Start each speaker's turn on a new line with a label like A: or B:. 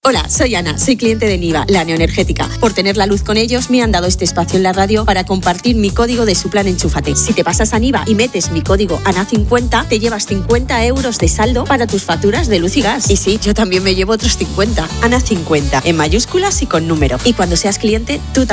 A: Hola, soy Ana, soy cliente de Niva, la neoenergética. Por tener la luz con ellos, me han dado este espacio en la radio para compartir mi código de su plan Enchúfate. Si te pasas a Niva y metes mi código ANA50, te llevas 50 euros de saldo para tus facturas de luz y gas. Y sí, yo también me llevo otros 50. ANA50, en mayúsculas y con número. Y cuando seas cliente, tú también